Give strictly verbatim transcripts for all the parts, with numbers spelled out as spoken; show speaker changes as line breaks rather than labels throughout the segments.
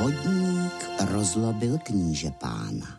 Vodník rozlobil kníže pána.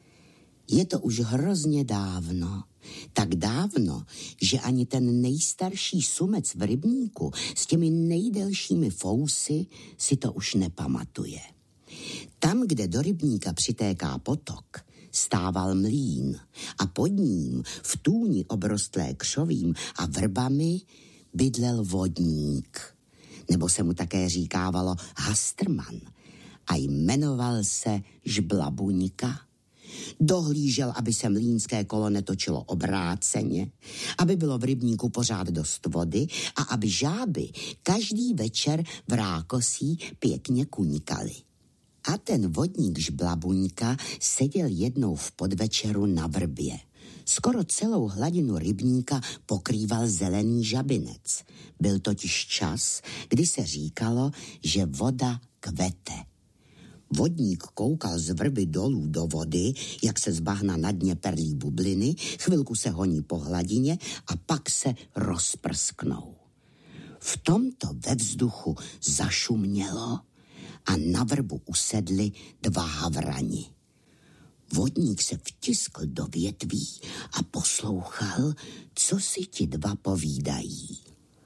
Je to už hrozně dávno, tak dávno, že ani ten nejstarší sumec v rybníku s těmi nejdelšími fousy si to už nepamatuje. Tam, kde do rybníka přitéká potok, stával mlýn a pod ním v tůni obrostlé křovím a vrbami bydlel vodník. Nebo se mu také říkávalo Hastrman a jmenoval se Žblabuňka. Dohlížel, aby se mlýnské kolo netočilo obráceně, aby bylo v rybníku pořád dost vody a aby žáby každý večer v rákosí pěkně kunikaly. A ten vodník Žblabuňka seděl jednou v podvečeru na vrbě. Skoro celou hladinu rybníka pokrýval zelený žabinec. Byl totiž čas, kdy se říkalo, že voda kvete. Vodník koukal z vrby dolů do vody, jak se z bahna na dně perlí bubliny, chvilku se honí po hladině a pak se rozprsknou. V tomto ve vzduchu zašumělo a na vrbu usedli dva havrani. Vodník se vtiskl do větví a poslouchal, co si ti dva povídají.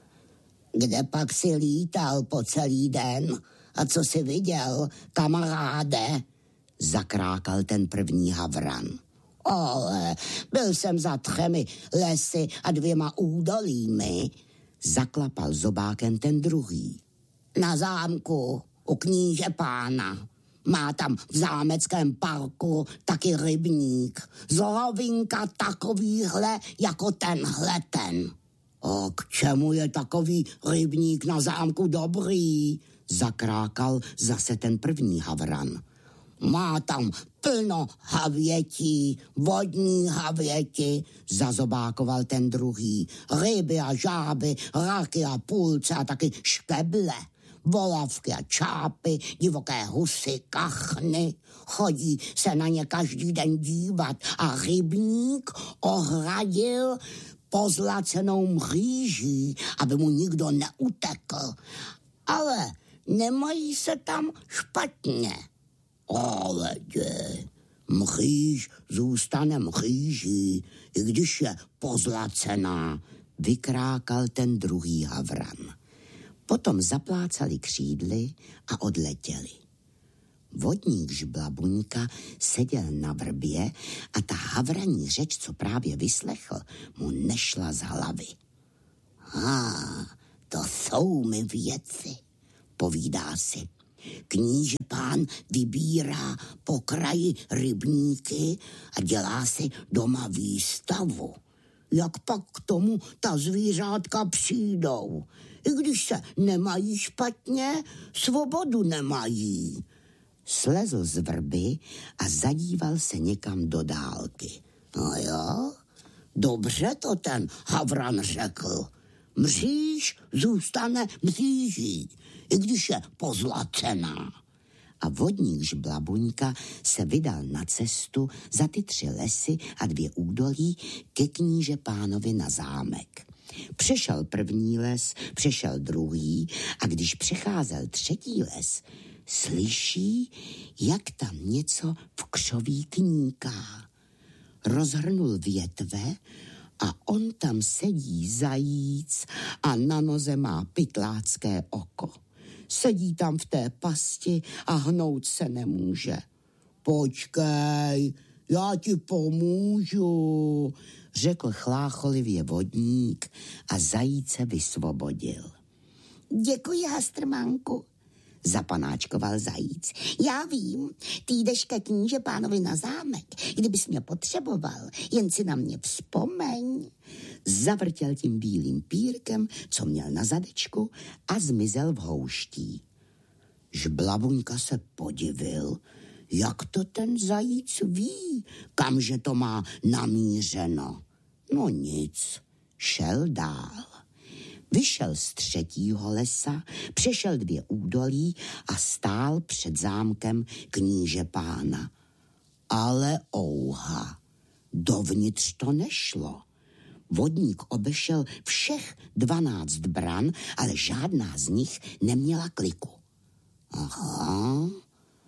Kde pak si lítal po celý den a co si viděl, kamaráde? Zakrákal ten první havran. Ale byl jsem za třemi lesy a dvěma údolími, zaklapal zobákem ten druhý. Na zámku u kníže pána. Má tam v zámeckém parku taky rybník. Zlovinka takovýhle jako tenhle ten. A k čemu je takový rybník na zámku dobrý? Zakrákal zase ten první havran. Má tam plno havětí, vodní havěti, zazobákoval ten druhý. Ryby a žáby, raky a půlce a taky škeble. Volavky a čápy, divoké husy, kachny. Chodí se na ně každý den dívat a rybník ohradil pozlacenou mříží, aby mu nikdo neutekl. Ale nemají se tam špatně. Ale je, mříž zůstane mříží, i když je pozlacená, vykrákal ten druhý havran. Potom zaplácali křídly a odletěli. Vodník Žblabuňka seděl na vrbě a ta havraní řeč, co právě vyslechl, mu nešla z hlavy. Ah, to jsou mi věci, povídá si. Kníže pán vybírá po kraji rybníky a dělá si doma výstavu. Jak pak k tomu ta zvířátka přijdou? I když se nemají špatně, svobodu nemají. Slezl z vrby a zadíval se někam do dálky. No jo, dobře to ten havran řekl. Mříž zůstane mříží, i když je pozlacená. A vodník Žblabuňka se vydal na cestu za ty tři lesy a dvě údolí ke kníže pánovi na zámek. Přešel první les, přešel druhý a když přecházel třetí les, slyší, jak tam něco v křoví kníká. Rozhrnul větve a on tam sedí zajíc a na noze má pytlácké oko. Sedí tam v té pasti a hnout se nemůže. Počkej, já ti pomůžu, řekl chlácholivě vodník a zajíce vysvobodil. Děkuji, Hastrmánku, zapanáčkoval zajíc. Já vím, ty jdeš ke kníže pánovi na zámek. Kdybys mě potřeboval, jen si na mě vzpomeň. Zavrtěl tím bílým pírkem, co měl na zadečku, a zmizel v houští. Žblabuňka se podivil, jak to ten zajíc ví, kamže to má namířeno. No nic, šel dál. Vyšel z třetího lesa, přešel dvě údolí a stál před zámkem kníže pána. Ale ouha, dovnitř to nešlo. Vodník obešel všech dvanáct bran, ale žádná z nich neměla kliku. Aha,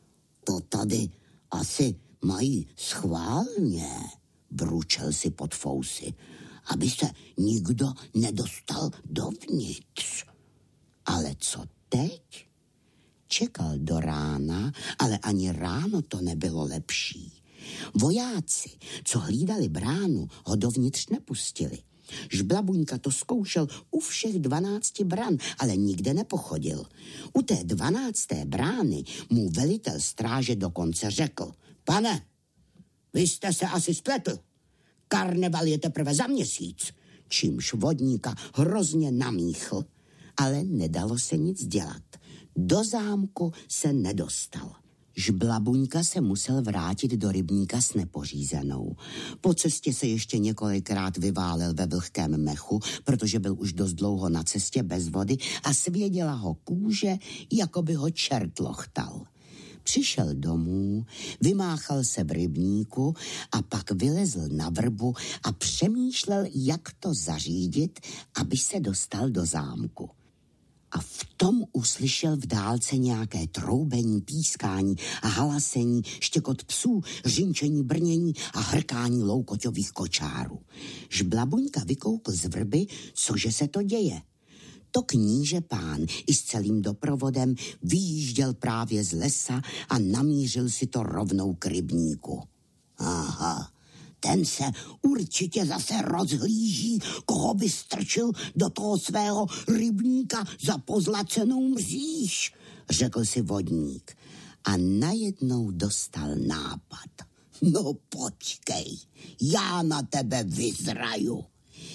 To tady asi mají schválně, bručel si pod fousy, aby se nikdo nedostal dovnitř. Ale co teď? Čekal do rána, ale ani ráno to nebylo lepší. Vojáci, co hlídali bránu, ho dovnitř nepustili. Žblabuňka to zkoušel u všech dvanácti bran, ale nikde nepochodil. U té dvanácté brány mu velitel stráže dokonce řekl: Pane, vy jste se asi spletl. Karneval je teprve za měsíc. Čímž vodníka hrozně namíchl, ale nedalo se nic dělat. Do zámku se nedostal. Žblabuňka se musel vrátit do rybníka s nepořízenou. Po cestě se ještě několikrát vyválel ve vlhkém mechu, protože byl už dost dlouho na cestě bez vody a svěděla ho kůže, jako by ho čert lochtal. Přišel domů, vymáchal se v rybníku a pak vylezl na vrbu a přemýšlel, jak to zařídit, aby se dostal do zámku. A v tom uslyšel v dálce nějaké troubení, pískání a halasení, štěkot psů, řinčení, brnění a hrkání loukoťových kočárů. Žblabuňka vykoukl z vrby, cože se to děje. To kníže pán i s celým doprovodem vyjížděl právě z lesa a namířil si to rovnou k rybníku. Aha, ten se určitě zase rozhlíží, koho by strčil do toho svého rybníka za pozlacenou mříž, řekl si vodník. A najednou dostal nápad. No počkej, já na tebe vyzraju.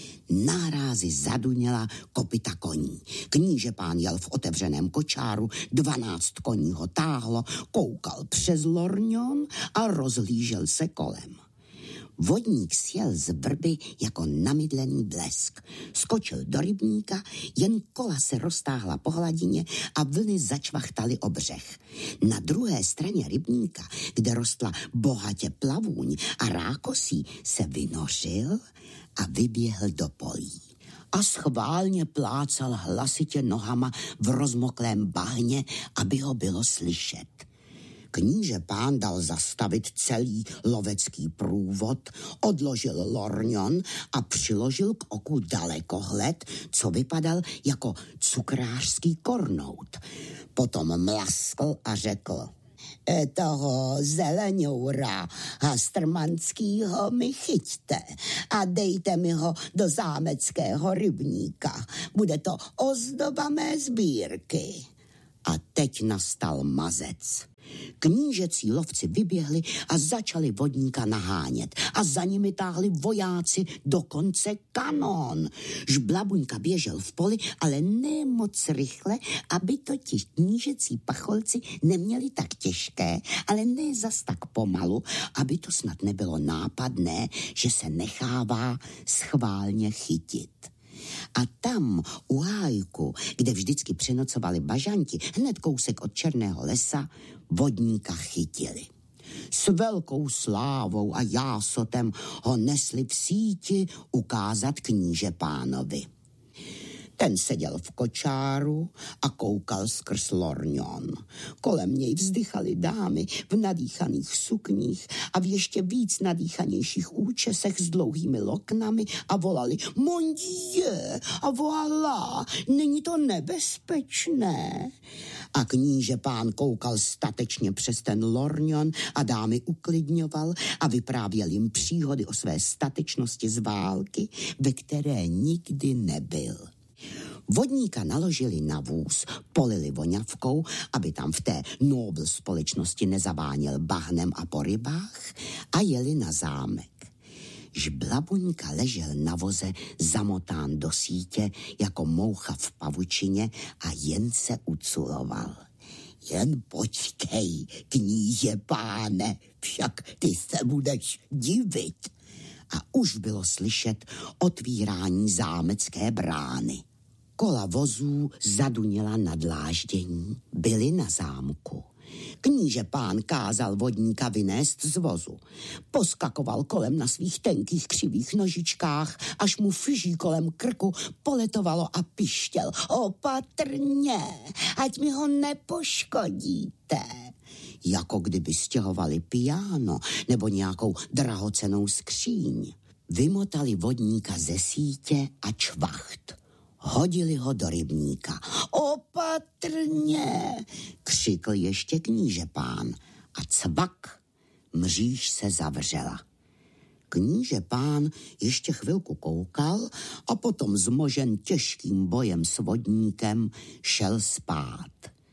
Nárázy zaduněla kopyta koní. Kníže pán jel v otevřeném kočáru, dvanáct koní ho táhlo, koukal přes lorňon a rozhlížel se kolem. Vodník sjel z vrby jako namydlený blesk. Skočil do rybníka, jen kola se roztáhla po hladině a vlny začvachtaly o břeh. Na druhé straně rybníka, kde rostla bohatě plavůň a rákosí, se vynořil a vyběhl do polí. A schválně plácal hlasitě nohama v rozmoklém bahně, aby ho bylo slyšet. Kníže pán dal zastavit celý lovecký průvod, odložil lorňon a přiložil k oku dalekohled, co vypadal jako cukrářský kornout. Potom mlaskl a řekl: E toho zeleňoura hastrmanskýho mi chyťte a dejte mi ho do zámeckého rybníka. Bude to ozdoba mé sbírky. A teď nastal mazec. Knížecí lovci vyběhli a začali vodníka nahánět a za nimi táhli vojáci, dokonce kanon. Žblabuňka běžel v poli, ale ne moc rychle, aby totiž knížecí pacholci neměli tak těžké, ale ne zas tak pomalu, aby to snad nebylo nápadné, že se nechává schválně chytit. A tam u hájku, kde vždycky přenocovali bažanti, hned kousek od Černého lesa, vodníka chytili. S velkou slávou a jásotem ho nesli v síti ukázat kníže pánovi. Ten seděl v kočáru a koukal skrz lorňon. Kolem něj vzdychaly dámy v nadýchaných sukních a v ještě víc nadýchanějších účesech s dlouhými loknami a volali: Mon Dieu, a voilà, není to nebezpečné? A kníže pán koukal statečně přes ten lorňon a dámy uklidňoval a vyprávěl jim příhody o své statečnosti z války, ve které nikdy nebyl. Vodníka naložili na vůz, polili voňavkou, aby tam v té nobl společnosti nezaváněl bahnem a po rybách, a jeli na zámek. Žblabuňka ležel na voze zamotán do sítě jako moucha v pavučině a jen se uculoval. Jen počkej, kníže páne, však ty se budeš divit. A už bylo slyšet otvírání zámecké brány. Kola vozů zaduněla na dláždění, byli na zámku. Kníže pán kázal vodníka vynést z vozu. Poskakoval kolem na svých tenkých křivých nožičkách, až mu fyží kolem krku poletovalo a pištěl: Opatrně, ať mi ho nepoškodíte. jako kdyby stěhovali piano nebo nějakou drahocennou skříň. Vymotali vodníka ze sítě a čvacht. Hodili ho do rybníka. Opatrně, křikl ještě kníže pán a cvak, mříž se zavřela. Kníže pán ještě chvilku koukal a potom zmožen těžkým bojem s vodníkem šel spát.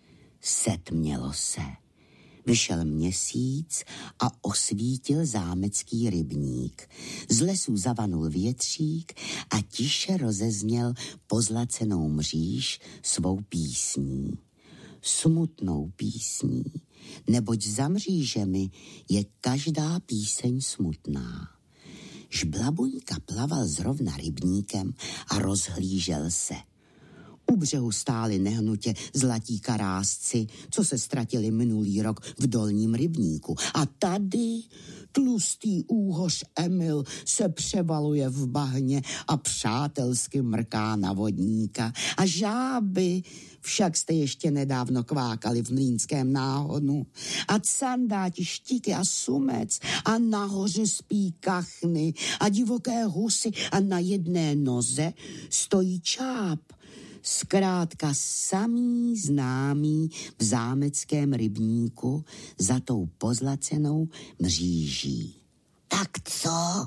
Setmělo se. Vyšel měsíc a osvítil zámecký rybník. Z lesů zavanul větřík a tiše rozezněl pozlacenou mříž svou písní. Smutnou písní, neboť za mřížemi je každá píseň smutná. Žblabuňka plaval zrovna rybníkem a rozhlížel se. U břehu stáli nehnutě zlatí karásci, co se ztratili minulý rok v dolním rybníku. A tady tlustý úhoř Emil se převaluje v bahně a přátelsky mrká na vodníka. A žáby, však jste ještě nedávno kvákali v mlýnském náhonu. A candáti, štíky a sumec a nahoře spí kachny a divoké husy a na jedné noze stojí čáp. Zkrátka samý známý v zámeckém rybníku za tou pozlacenou mříží. Tak co,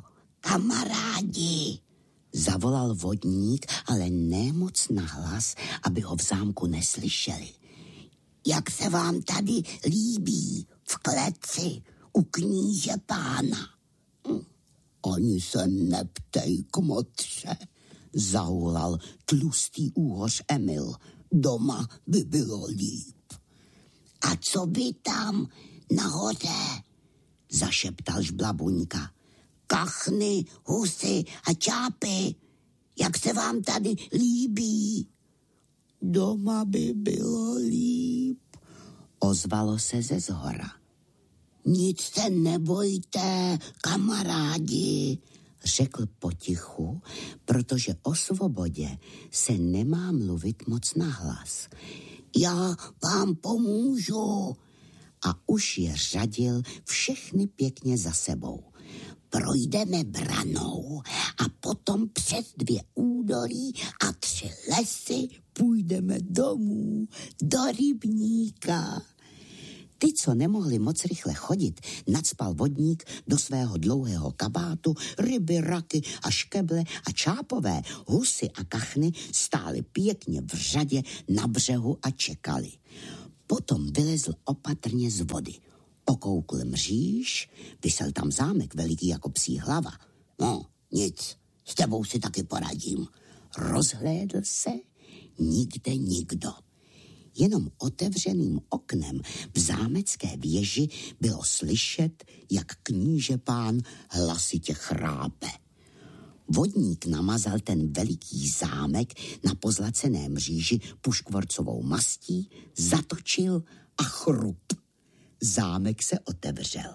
kamarádi? Zavolal vodník, ale ne moc nahlas, aby ho v zámku neslyšeli. Jak se vám tady líbí v kleci u kníže pána? Hm. Ani se neptej, kmotře, zaulal tlustý úhoř Emil. Doma by bylo líp. A co by tam nahoře? Zašeptal Žblabuňka. Kachny, husy a čápy. Jak se vám tady líbí? Doma by bylo líp, ozvalo se ze zhora. Nic se nebojte, kamarádi, řekl potichu, protože o svobodě se nemá mluvit moc nahlas. Já vám pomůžu. A už je řadil všechny pěkně za sebou. Projdeme branou a potom přes dvě údolí a tři lesy půjdeme domů do rybníka. Ty, co nemohli moc rychle chodit, nacpal vodník do svého dlouhého kabátu, ryby, raky a škeble a čápové, husy a kachny stály pěkně v řadě na břehu a čekali. Potom vylezl opatrně z vody. Okoukl mříž, visel tam zámek veliký jako psí hlava. No, nic, s tebou si taky poradím. Rozhlédl se, nikde nikdo. Jenom otevřeným oknem v zámecké věži bylo slyšet, jak kníže pán hlasitě chrápe. Vodník namazal ten veliký zámek na pozlacené mříži puškvorcovou mastí, zatočil a chrup. Zámek se otevřel.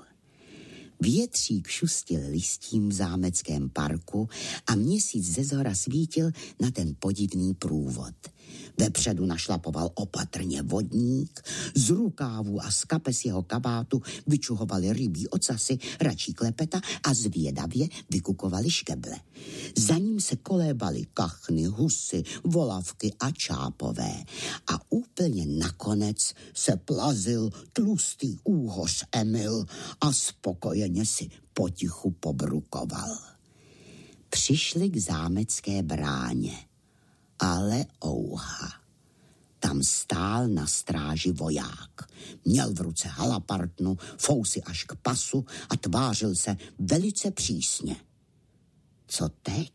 Větřík šustil listím v zámeckém parku a měsíc ze zhora svítil na ten podivný průvod. Vepředu našlapoval opatrně vodník, z rukávů a z kapes jeho kabátu vyčuhovali rybí ocasy, račí klepeta a zvědavě vykukovali škeble. Za ním se kolébaly kachny, husy, volavky a čápové. A úplně nakonec se plazil tlustý úhoř Emil a spokojeně si potichu pobrukoval. Přišli k zámecké bráně. Ale ouha, tam stál na stráži voják. Měl v ruce halapartnu, fousy až k pasu a tvářil se velice přísně. Co teď?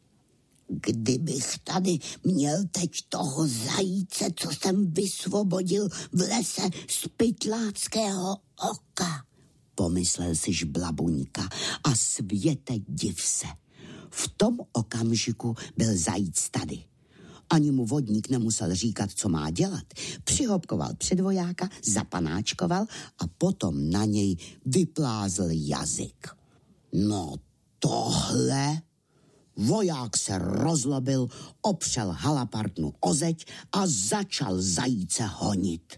Kdybych tady měl teď toho zajíce, co jsem vysvobodil v lese z pytláckého oka, pomyslel si Žblabuňka a světe div se. V tom okamžiku byl zajíc tady. Ani mu vodník nemusel říkat, co má dělat. Přihopkoval před vojáka, zapanáčkoval a potom na něj vyplázl jazyk. No tohle... Voják se rozlobil, opřel halapartnu o zeď a začal zajíce honit.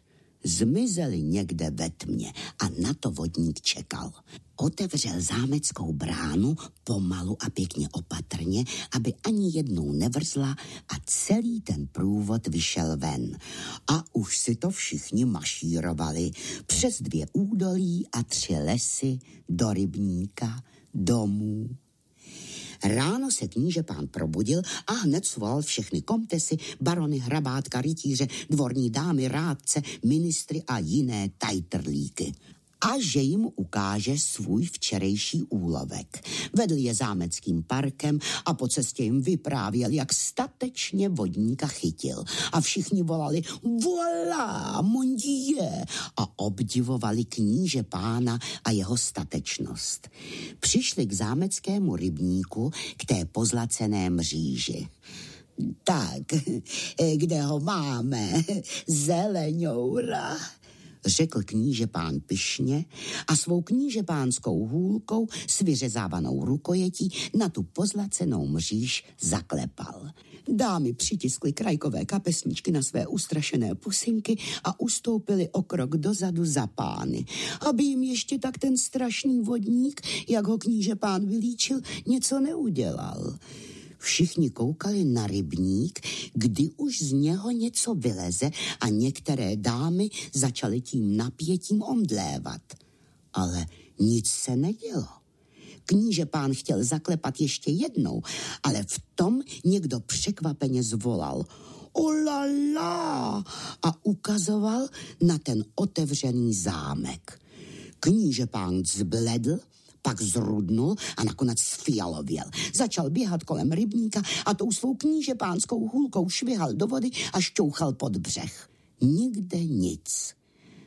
zmizely někde ve tmě a na to vodník čekal. Otevřel zámeckou bránu pomalu a pěkně opatrně, aby ani jednou nevrzla a celý ten průvod vyšel ven. A už si to všichni mašírovali přes dvě údolí a tři lesy do rybníka, domů. Ráno se kníže pán probudil a hned svolal všechny komtesy, barony, hrabátka, rytíře, dvorní dámy, rádce, ministry a jiné tajtrlíky. A že jim ukáže svůj včerejší úlovek. Vedl je zámeckým parkem a po cestě jim vyprávěl, jak statečně vodníka chytil. A všichni volali voilà, mon Dieu, a obdivovali kníže pána a jeho statečnost. Přišli k zámeckému rybníku, k té pozlacené mříži. Tak, kde ho máme? Zeleňoura, řekl kníže pán pyšně a svou knížepánskou hůlkou s vyřezávanou rukojetí na tu pozlacenou mříž zaklepal. Dámy přitiskly krajkové kapesničky na své ustrašené pusinky a ustoupily o krok dozadu za pány, aby jim ještě tak ten strašný vodník, jak ho kníže pán vylíčil, něco neudělal. Všichni koukali na rybník, kdy už z něho něco vyleze a některé dámy začaly tím napětím omdlévat. Ale nic se nedělo. Kníže pán chtěl zaklepat ještě jednou, ale v tom někdo překvapeně zvolal olala a ukazoval na ten otevřený zámek. Kníže pán zbledl, pak zrudnul a nakonec sfialověl. Začal běhat kolem rybníka a tou svou knížepánskou hůlkou švihal do vody a šťouchal pod břeh. Nikde nic.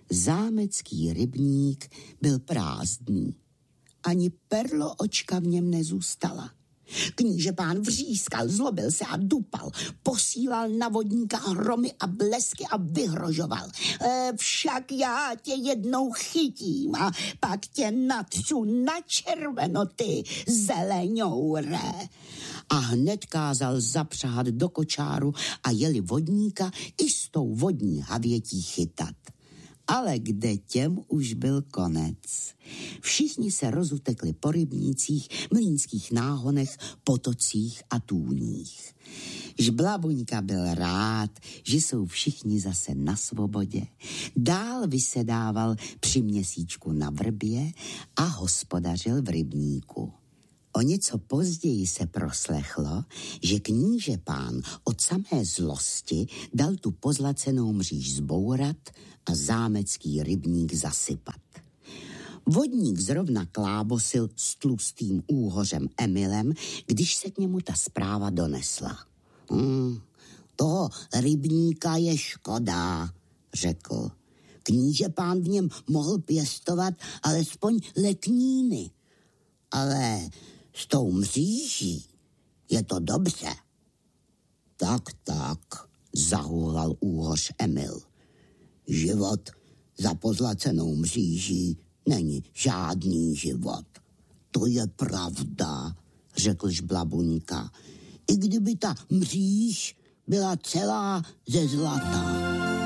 Zámecký rybník byl prázdný. Ani perlo očka v něm nezůstala. Kníže pán vřískal, zlobil se a dupal, posílal na vodníka hromy a blesky a vyhrožoval. E, však já tě jednou chytím a pak tě natřu na červeno, ty zeleňoure. A hned kázal zapřáhat do kočáru a jeli vodníka i s tou vodní havětí chytat. Ale kde těm už byl konec. Všichni se rozutekli po rybnících, mlýnských náhonech, potocích a tůních. Žblabuňka byl rád, že jsou všichni zase na svobodě. Dál vysedával při měsíčku na vrbě a hospodařil v rybníku. O něco později se proslechlo, že kníže pán od samé zlosti dal tu pozlacenou mříž zbourat a zámecký rybník zasypat. Vodník zrovna klábosil s tlustým úhořem Emilem, když se k němu ta zpráva donesla. Hmm, toho rybníka je škoda, řekl. Kníže pán v něm mohl pěstovat alespoň letníny, ale s tou mříží je to dobře. Tak, tak, zahulal úhoř Emil. Život za pozlacenou mříží není žádný život. To je pravda, řekl Žblabuňka. I kdyby ta mříž byla celá ze zlata.